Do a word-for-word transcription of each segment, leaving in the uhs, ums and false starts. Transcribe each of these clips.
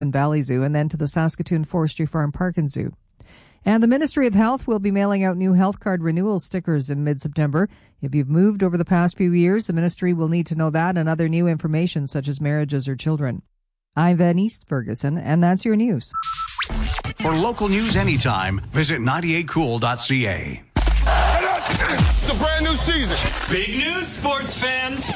Valley Zoo and then to the Saskatoon Forestry Farm Park and Zoo. And the Ministry of Health will be mailing out new health card renewal stickers in mid-September. If you've moved over the past few years, the ministry will need to know that and other new information such as marriages or children. I'm Van East Ferguson, and that's your news. For local news anytime, visit ninety-eight cool dot c a. It's a brand new season. Big news, sports fans.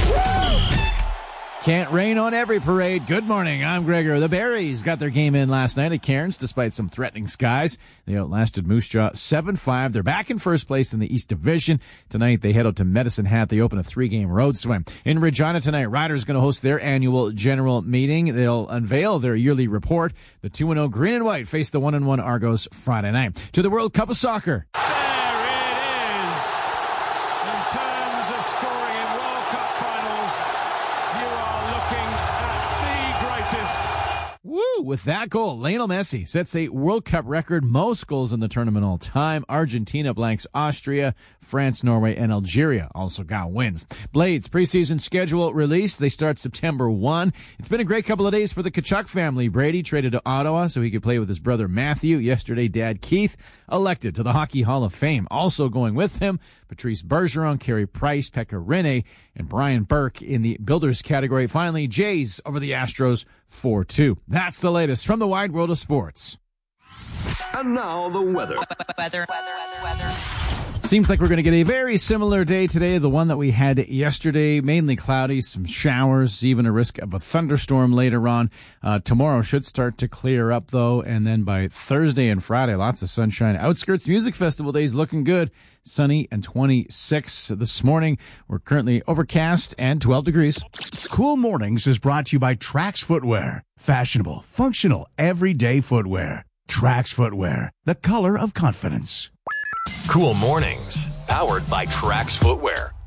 Can't rain on every parade. Good morning, I'm Gregor. The Berries got their game in last night at Cairns despite some threatening skies. They outlasted Moose Jaw seven five. They're back in first place in the East Division. Tonight they head out to Medicine Hat. They open a three-game road swim. In Regina tonight, Riders going to host their annual general meeting. They'll unveil their yearly report. The two and oh Green and White face the one and one Argos Friday night. To the World Cup of Soccer. There it is. In terms of scoring in World Cup finals, you are looking at the greatest. Woo! With that goal, Lionel Messi sets a World Cup record, most goals in the tournament all time. Argentina blanks Austria, France, Norway, and Algeria also got wins. Blades preseason schedule released. They start September first. It's been a great couple of days for the Kachuk family. Brady traded to Ottawa so he could play with his brother Matthew. Yesterday, Dad Keith elected to the Hockey Hall of Fame. Also going with him, Patrice Bergeron, Carey Price, Pekka Rinne, and Brian Burke in the builders category. Finally, Jays over the Astros four two. That's the latest from the wide world of sports. And now the weather. Weather, weather, weather. Seems like we're going to get a very similar day today, the one that we had yesterday. Mainly cloudy, some showers, even a risk of a thunderstorm later on. Uh, tomorrow should start to clear up, though, and then by Thursday and Friday, lots of sunshine. Outskirts Music Festival days looking good. Sunny and twenty-six this morning. We're currently overcast and twelve degrees. Cool Mornings is brought to you by Trax Footwear. Fashionable, functional, everyday footwear. Trax Footwear, the color of confidence. Cool Mornings, powered by Trax Footwear.